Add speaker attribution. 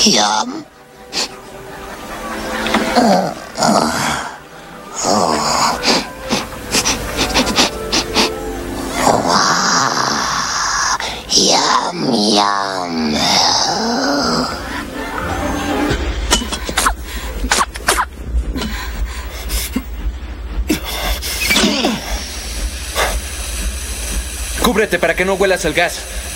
Speaker 1: Yum. Yum, yum.
Speaker 2: Cúbrete para que no huelas el gas.